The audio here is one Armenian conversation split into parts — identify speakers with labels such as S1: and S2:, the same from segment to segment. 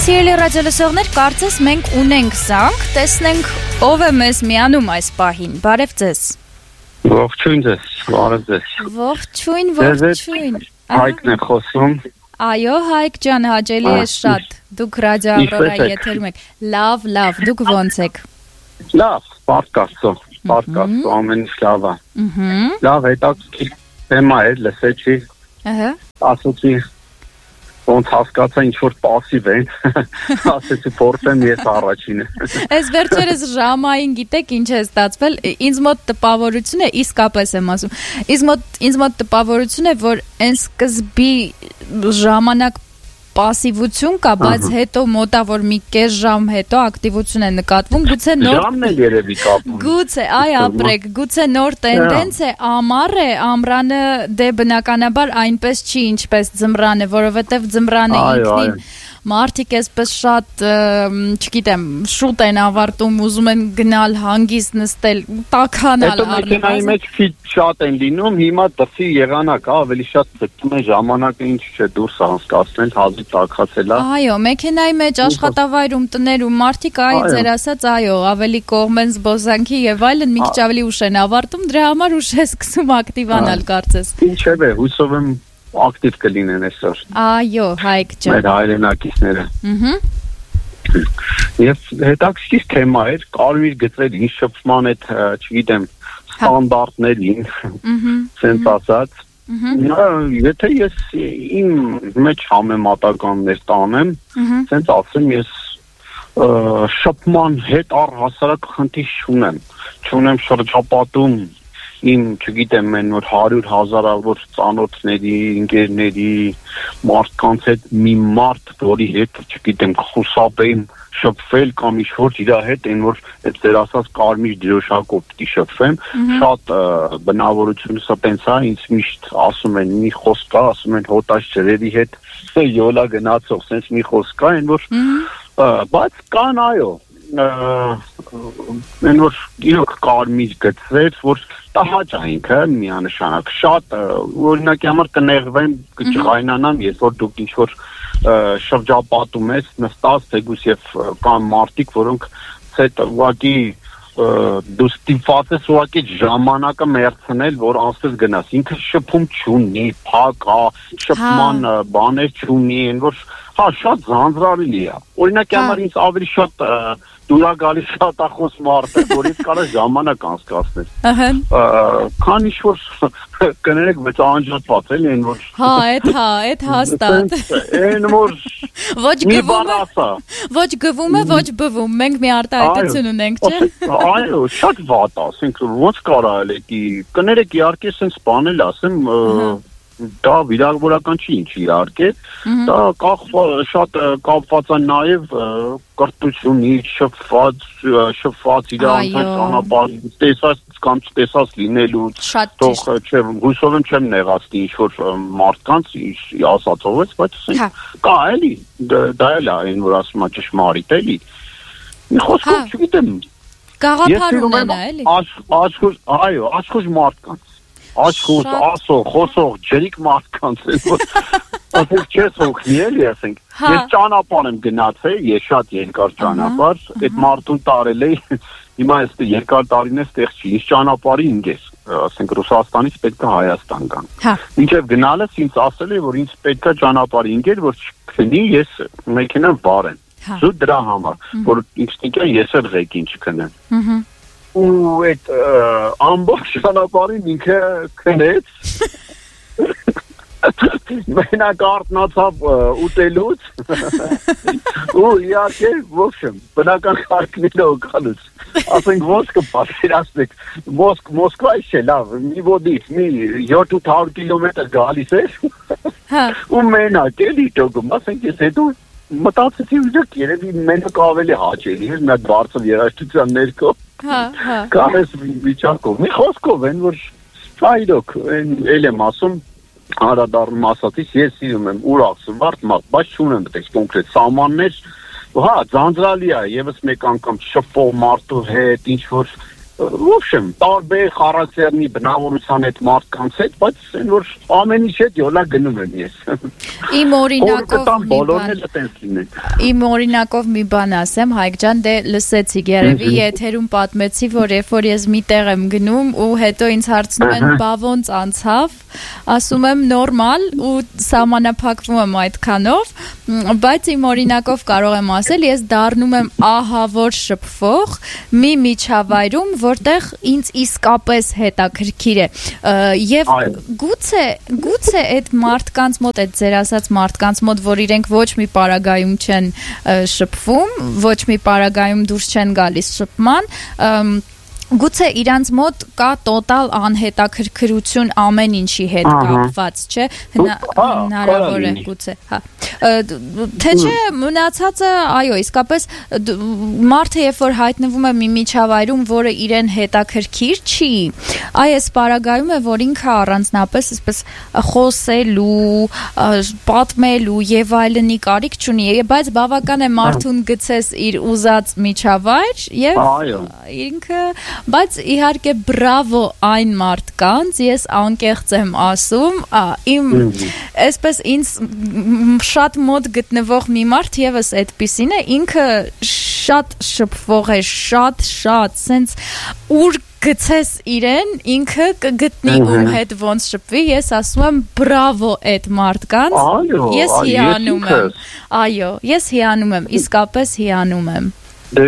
S1: Սիրելի ռադիոլսողներ, կարծես մենք ունենք զանգ, տեսնենք ով է մեզ միանում այս պահին, բարև ձեզ։
S2: Ողջույն ձեզ, բարև ձեզ։
S1: Ողջույն։
S2: Հայկն է խոսում։
S1: Այո, Հայկ ջան, հաճելի է շատ, դուք ռադիո Ավրորայի եթերում եք, լավ, դուք ոնց եք։
S2: Լավ, պարտքաստո, ամեն ինչ լավ է։ Լավ, հետաքրքիր թեմա է, լսեցի, ասացի, ոնց հասկացա ինչ-որ պասիվ են, ասեցի փորձեմ ես առաջինը։
S1: Այս վերջերս ժամային գիտեք ինչ է ստացվել, ինձ մոտ տպավորություն է, իսկապես եմ ասում, ինձ մոտ տպավորություն է, որ այն սկզբի ժամանակ պասիվություն կա, բայց հետո մոտավոր մի կես ժամ հետո ակտիվություն է նկատվում, գուցե նոր
S2: ժամն էլ երևի կապում։
S1: Գուցե, այ ապրեք, գուցե նոր տենդենց է, ամառ է, ամռանը դե բնականաբար այնպես չի, ինչպես ձմռանը, որովհետև ձմռանը ինքնին մարդիկ այսպես շատ, չգիտեմ, շուտ են ավարտում, ուզում են գնալ հանգիստ նստել, տաքանալ
S2: Հետո մեքենայի մեջ ֆիտ շատ են լինում, հիմա դրսի եղանակ, ավելի շատ ձգտում են ժամանակը ինչ չէ դուրս անցկացնել, հազիվ տաքացել է։
S1: Այո, մեքենայի մեջ աշխատավայրում, տներում մարդիկ ձեր ասած, այո, ավելի կողմ են զբոսանքի եւ այլն, մի քիչ ավելի ուշ են ավարտում, դրա համար ուշ է սկսում ակտիվանալ կարծես։
S2: Ինչևէ, հույսով եմ ակտիվ կլինեն այսօր։
S1: Այո, Հայկ ջան։
S2: Մեր հայրենակիցները։ Եվ հետաքրքիր թեմա էր, կարմիր գծեր ինչ շփման այդ, չգիտեմ, ստանդարտներին, սենց ասած։ Եթե ես իմ մեջ համեմատականներ տանեմ, սենց ասեմ ես շփման հետ առհասարակ խնդիր չունեմ շրջապատում իմ, չգիտեմ, են որ 100,000-ավոր ծանոթների, ընկերների, մարդկանց հետ մի մարդ, որի հետ, չգիտեմ, խուսափեին շփվել կամ ինչ-որ իր հետ, այն որ այդ ձեր ասած կարմիր դրոշակով պիտի շփվեմ, շատ բնավորությունս տենց է, ինձ միշտ ասում են մի խոսք կա, ասում են հոտաշ ջրերի հետ յոլա գնացող, սենց մի խոսք կա, այն որ բայց կան այո այն որ իրոք կարմիր գծեր, որ տհաճ է ինքը միանշանակ, շատ օրինակի համար կնեղվեմ, կճղայնանամ, երբ որ դուք ինչ-որ շրջապատում ես, նստած թեկուզ եւ կան մարդիկ, որոնք ցետ ուղղակի դու ստիպված ես ուղղակի ժամանակը մերցնել, որ անցես գնաս, ինքը շփում չունի, փակ է, շփման բաներ չունի, այն որ շատ ձանձրալի է, օրինակի համար ինձ ավելի շատ դուրա գալիս շատախոս մարդ է, որից կարա ժամանակ անցկացնել։ Քան ինչ-որ կներեք բայց անջատված էլի, այն որ
S1: այդ հաստատ։
S2: Այն որ
S1: ոչ գվում է, ոչ բվում, մենք մի արտահայտություն ունենք, չէ՞։
S2: Այո, շատ վատ է, ասենք ոնց կարա էլի, կներեք իհարկե սենց բանել ասեմ, դա վիրավորական չի ինչ իհարկե, դա շատ կապված է նաև կրթությունից, շփված իրանց ճանապարհ, տեսած կամ չտեսած լինելուց, թող չէ, հույսով եմ չեմ նեղացնի ինչ-որ մարդկանց ասածով ես, բայց կա էլի, դա էլ է այն, որ ասում է ճշմարիտ էլի, մի խոսքով չգիտեմ,
S1: գաղափար ունենա էլի,
S2: այո, աշխուժ մարդկանց, աշխուժ, ասող, խոսող, ջրիկ մարդկանց, ասենք չես հոգնի էլի, ասենք, ես ճանապարհ եմ գնացել, ես շատ երկար ճանապարհ, այդ մարդուն տարել էի, հիմա այս երկար տարիներ ստեղ չի, ես ճանապարհի ինգես, ասենք Ռուսաստանից պետք է Հայաստան գամ։ Մինչև գնալս ինձ ասել է, որ ինձ պետք է ճանապարհի ինգեր, որ չքնի, ես մեքենան վարեմ։ Զուտ դրա համար, որ ինքնիկա ես էլ ղեկին չքնեմ։ Ու այդ ամբողջ ճանապարհին ինքը քնեց մենակ արթնացավ ուտելուց ու իհարկե ոչմ բնական քարկնելով գալուց ասենք ոնց կպատերացնեք Մոսկվայից չէ լավ մի ոդից մի 700 կիլոմետր գալիս էր ու մենակ էլի դոգում ասենք ես հետո մտածեցի ու երևի մենակ ավելի հաճելի էր մի հատ բարձր երաժշտության ներքո Կարես վիճակով, մի խոսքով են, որ այդոք, էլ եմ ասում, հարադառնում ասածից, ես սիրում եմ ուրախ սվարդ մարդ, բայց չունեմ դեք կոնկրետ սամաններ, ձանձրալի է, եվս մեկ անգամ շփող մարդու հետ, ինչ-որ в общем, տարբեր խարակտերնի բնավորության հետ մարդկանց հետ, բայց այն որ ամեն ինչ հետ յոլա գնում եմ ես։
S1: Իմ օրինակով մի բան ասեմ, Հայկ ջան, դե լսեցիք երևի եթերում պատմեցի, որ երբ որ ես մի տեղ եմ գնում ու հետո ինձ հարցնում են բա ոնց անցավ, ասում եմ նորմալ ու սահմանափակվում եմ այդքանով, բայց իմ օրինակով կարող եմ ասել, ես դառնում եմ ահա որ շփվող մի միջավայրում, որտեղ ինձ իսկապես հետաքրքիր է եւ գուցե այդ մարդկանց մոտ, այդ ձեր ասած մարդկանց մոտ, որ իրենք ոչ մի պարագայում չեն շփվում, ոչ մի պարագայում դուրս չեն գալիս շփման, գուցե իրանց մոտ կա տոտալ անհետաքրքրություն ամեն ինչի հետ կապված, չէ, հնարավոր է գուցե, հա, թե չէ մնացածը, այո, իսկապես մարդը երբ որ հայտնվում է մի միջավայրում, որը իրեն հետաքրքիր չի, այս պարագայում է, որ ինքը առանձնապես այսպես խոսելու, պատմելու եւ այլնի կարիք չունի, բայց բավական է մարդուն գցես իր ուզած միջավայր եւ ինքը բայց իհարկե բրավո այն մարդկանց, ես անկեղծ եմ ասում, իմ այսպես ինձ շատ մոտ գտնվող մի մարդ եւս այդպիսին է, ինքը շատ շփվող է, շատ, սենց ուր գցես իրեն, ինքը կգտնի ում հետ ոնց շփվի, ես ասում եմ բրավո այդ մարդկանց, ես հիանում եմ, այո, ես հիանում եմ, իսկապես հիանում եմ։
S2: Դե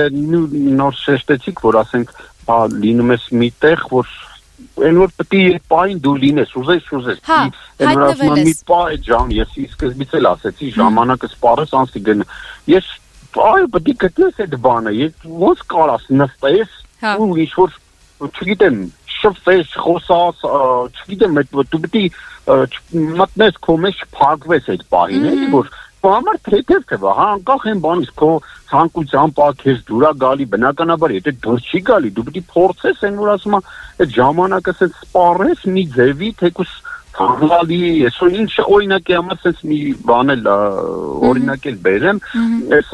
S2: նոր շեշտեցիք, որ ասենք, լինում ես մի տեղ, որ այն որ պետք է պայն դու լինես, ուզես, այն որ ասում եմ մի պա է ջան, ես սկզբից էլ ասեցի, ժամանակը սպառես անցի գնա, ես, այո, պետք է գտնես այդ բանը, ոնց կարաս նստես, ու ինչ-որ, չգիտեմ, շփվես, խոսաս, չգիտեմ, դու պետք է մտնես քո մեջ փակվես այդ պահին, էլի որ համար թեթև հա անկախ այն բանից քո ցանկության պակես դուրա գալի բնականաբար եթե դուրս չի գալի դու պետք է փորձես այն որ ասում այդ ժամանակը ասած սպառես մի ձևի թեկուս ցավալի այսօր ինչ օրինակ եմ ասած մի բան էլ օրինակ էլ բերեմ այս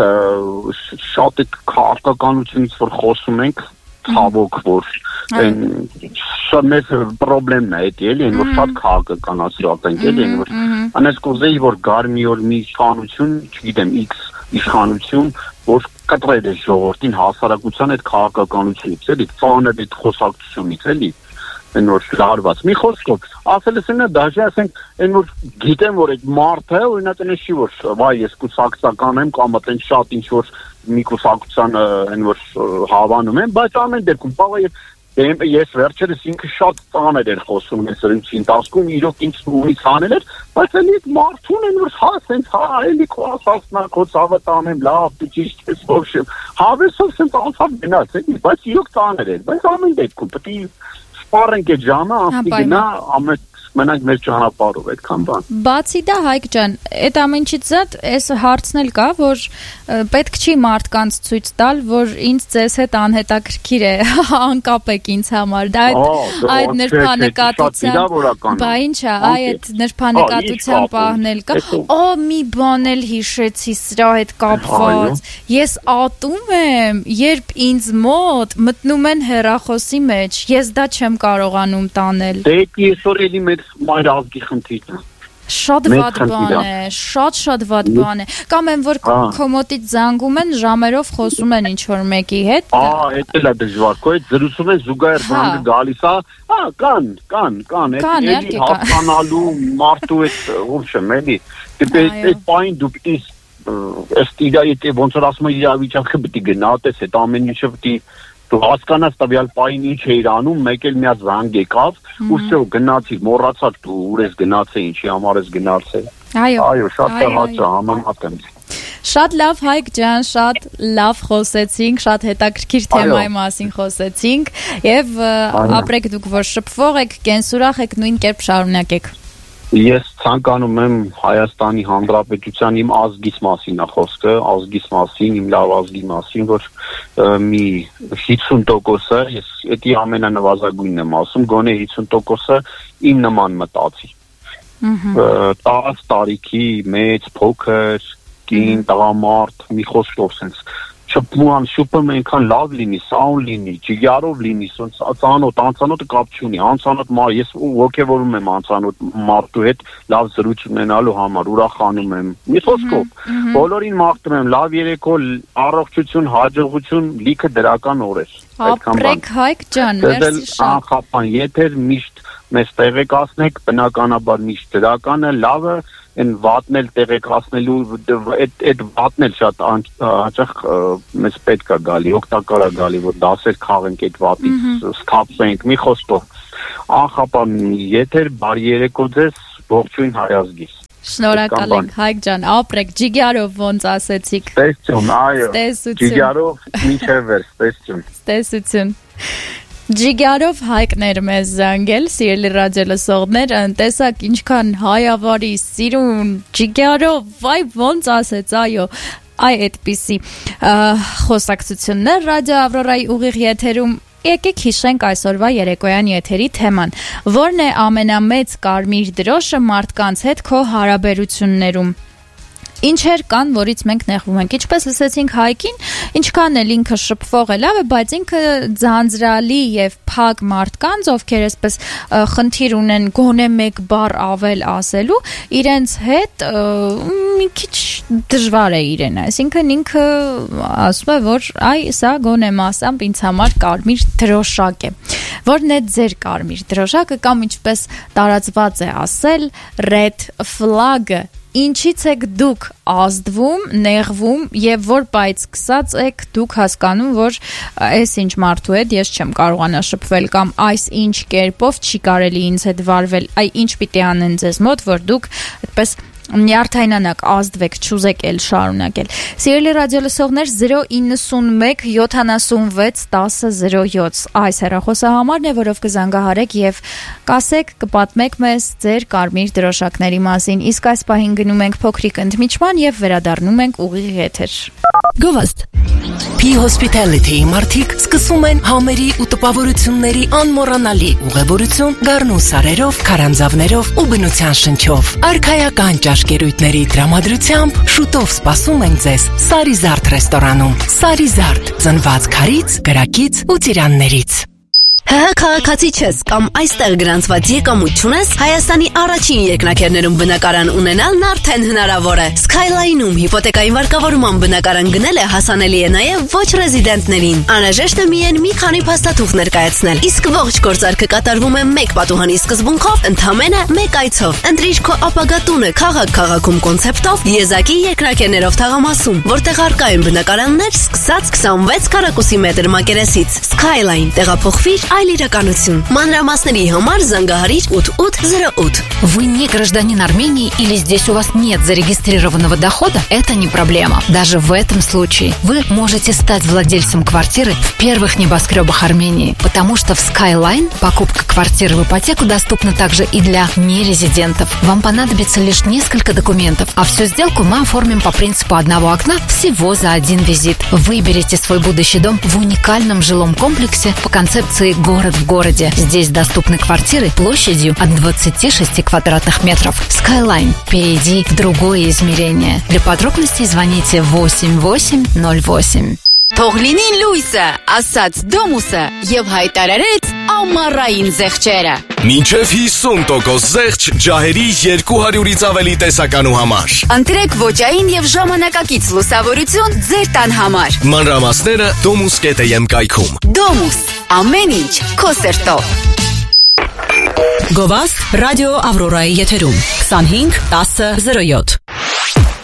S2: շատ է քաղաքականությունից որ խոսում ենք ցավոք որ շատ մեծ խնդրեմ է էլի այն որ շատ քաղաքականացրած ենք էլի այն որ անես կուզեի որ գար մի օր մի իշխանություն չգիտեմ X իշխանություն որ կտրել է ժողովրդին հասարակության այդ քաղաքականությունից էլի ծանր այդ խոսակցությունից էլի այն որ լարված մի խոսքով ասել ես նա դաժե ասենք այն որ գիտեմ որ այդ մարդը օրինակ այնշի որ վայ ես կուսակցական եմ կամ այդեն շատ ինչ որ մի կուսակցության այն որ հավանում եմ բայց ամեն դեպքում բավարար ես վերջերս ինքը շատ ծանր էր խոսում այս ռինցին տասկում իրոք ինձ ունից անել էր բայց էլի մարդուն են որ հա սենց հա էլի քո ասածնա քո ցավը տանեմ լավ դու ճիշտ ես ոբշեմ հավեսով սենց անցավ գնաց էլի բայց իրոք ծանր էր բայց ամեն դեպքում պետք է սպառենք այդ ժամը ասի գնա ամեն մենակ մեր ճանապարհով այդքան բան։
S1: Բացի դա Հայկ ջան, այդ ամենից զատ այս հարցն էլ կա, որ պետք չի մարդկանց ցույց տալ, որ ինձ ձեզ հետ անհետաքրքիր է, անկապ եք ինձ համար։ Դա այդ նրբանկատության, բա ինչ է, այդ նրբանկատության պահն էլ կա։ Օ, մի բան էլ հիշեցի սրա հետ կապված։ Ես ատում եմ, երբ ինձ մոտ մտնում են հեռախոսի մեջ, ես դա չեմ կարողանում տանել։
S2: Դե այսօր էլի մեր մայր ազգի խնդիրն է։
S1: Շատ վատ բան է, շատ վատ բան է։ Կամ են որ կոմոտից զանգում են, ժամերով խոսում են ինչ-որ մեկի հետ։
S2: Այդ էլ է դժվար, քո հետ զրուցում են զուգահեռ զանգը գալիս է, կան, էլի հասկանալու մարդու հետ ուրիշ էլի։ Այդ պայն դու պիտի ըստ իրայի ոնց որ ասում են իրավիճակը պիտի գնահատես, այդ ամեն ինչը պիտի դու հասկանաս տվյալ պահին ինչ էիր անում, մեկ էլ միած զանգ եկավ, ու всё գնացի, մոռացար դու ուր ես գնացել, ինչի համար ես գնացել։ Այո, շատ հաճ է, համեմատեմ։
S1: Շատ լավ Հայկ ջան, շատ լավ խոսեցինք, շատ հետաքրքիր թեմայի մասին խոսեցինք եւ ապրեք դուք որ շփվող եք, կենսուրախ եք, նույն կերպ շարունակեք։
S2: Ես ցանկանում եմ Հայաստանի Հանրապետության իմ ազգիս մասին է խոսքը, ազգիս մասին, իմ լավ ազգի մասին, որ մի 50%-ը, ես էդի ամենանվազագույնն եմ ասում, գոնե 50%-ը իմ նման մտածի։ 10 տարիքի մեծ, փոքր, կին, տղամարդ, մի խոսքով sense շփման, շուպում այնքան լավ լինի, սաուն լինի, ջիգարով լինի, անծանոթը կապ չունի, անծանոթ ես ոգևորում եմ անծանոթ մարդու հետ լավ զրույց ունենալու համար, ուրախանում եմ։ Մի խոսքով, բոլորին մաղթում եմ լավ երեկո, առողջություն, հաջողություն, լիքը դրական օրեր։
S1: Ապրեք Հայկ ջան, մերսի շատ։
S2: Անխափան եթեր միշտ մեզ տեղեկացնեք, բնականաբար միշտ դրականը, լավը Են վատն էլ տեղեկացնելու այդ վատն էլ շատ հաճախ մեզ պետք է գալի, օգտակար է գալի, որ դասեր քաղենք այդ վատից, սթափվենք, մի խոսքով անխափան եթեր, բարի երեկո ձեզ, ողջույն հայազգիս։
S1: Շնորհակալ ենք Հայկ ջան, ապրեք, ջիգարով ոնց ասեցիք։
S2: Տեսություն, այո, ջիգարով մինչև վերջ, տեսություն։
S1: Տեսություն։ Ջիգարով Հայկներ մեզ զանգել, սիրելի ռադիո լսողներ, տեսակ ինչքան հայավարի սիրուն ջիգարով, վայ ոնց ասեց, այո, այդպիսի խոսակցություններ ռադիո Ավրորայի ուղիղ եթերում։ Եկեք հիշենք այսօրվա երեկոյան եթերի թեման, որն է ամենամեծ կարմիր դրոշը մարդկանց հետ քո հարաբերություններում։ Ինչեր կան, որից մենք նեղվում ենք, ինչպես լսեցինք Հայկին, ինչքան էլ ինքը շփվող է լավ է, բայց ինքը ձանձրալի եւ փակ մարդկանց, ովքեր այսպես խնդիր ունեն գոնե մեկ բառ ավել ասելու, իրենց հետ մի քիչ դժվար է իրեն, այսինքն ինքը ասում է, որ այ սա գոնե մասամբ ինձ համար կարմիր դրոշակ է, որն է ձեր կարմիր դրոշակը կամ ինչպես տարածված է ասել, red flag-ը Ինչից եք դուք ազդվում, նեղվում եւ որ բայց սկսած եք դուք հասկանում, որ այս ինչ մարդու հետ ես չեմ կարողանա շփվել կամ այս ինչ կերպով չի կարելի ինձ հետ վարվել, այ ինչ պիտի անեն ձեզ մոտ, որ դուք այդպես նյարդայնանակ ազդվեք, չուզեք էլ շարունակել։ Սիրելի ռադիո լսողներ 091 76 10 07 այս հեռախոսահամարն է, որով կզանգահարեք եւ կասեք, կպատմեք մեզ ձեր կարմիր դրոշակների մասին։ Իսկ այս պահին գնում ենք փոքրիկ ընդմիջման եւ վերադառնում ենք ուղիղ եթեր։
S3: Գովաստ P-Hospitality մարդիկ սկսում են համերի ու տպավորությունների անմոռանալի ուղևորություն գառնու սարերով, քարանձավներով ու բնության շնչով։ Արքայական ճաշկերույթների տրամադրությամբ շուտով սպասում ենք ձեզ Սարիզարդ ռեստորանում։ Սարիզարդ, ծնված քարից, գրակից ու ծիրաններից։ Քաղաքացի չես կամ այստեղ գրանցված եկամուտ չունես, Հայաստանի առաջին երկնաքերներում բնակարան ունենալն արդեն հնարավոր է։ Skyline-ում հիպոթեկայի վարկավորման բնակարան գնելը հասանելի է նաև ոչ ռեզիդենտներին։ Անհրաժեշտ է միայն մի քանի փաստաթուղթ ներկայացնել, իսկ ողջ գործարքը կատարվում է մեկ պատուհանի սկզբունքով, ընդամենը մեկ այցով։ Ընտրիր քո ապագա տունը քաղաք-քաղաքում կոնցեպտով եզակի երկնաքերներով թաղամասում, որտեղ առկա են бնակարաններ սկսած 26 քառակուսի մետր մակերեսից։ Skyline տեղափոխվիր այլ իրականություն։ Մանրամասների համար զանգահարիր 8808։
S4: Вы не гражданин Армении или здесь у вас нет зарегистрированного дохода, это не проблема. Даже в этом случае вы можете стать владельцем квартиры в первых небоскребах Армении, потому что в Skyline покупка квартиры в ипотеку доступна также и для нерезидентов. Вам понадобится лишь несколько документов, а всю сделку мы оформим по принципу одного окна всего за один визит. Выберите свой будущий дом в уникальном жилом комплексе по концепции «Город в городе». Здесь доступны квартиры площадью от 26 квадратных метров. Skyline. Перейди в другое измерение. Для подробностей звоните 8808.
S5: Թողլինի լույսը, ասաց Դոմուսը եւ հայտարարեց ամառային զեղչերը։
S6: Մինչև 50% զեղչ ջահերի 200-ից ավելի տեսականու համար։
S5: Ընտրեք ոճային եւ ժամանակակից լուսավորություն ձեր տան համար։
S6: Մանրամասները domus.am կայքում։
S5: Դոմուս, ամեն ինչ քո սերտով։
S3: Գովաստ ռադիո Ավրորայի եթերում 25 10 07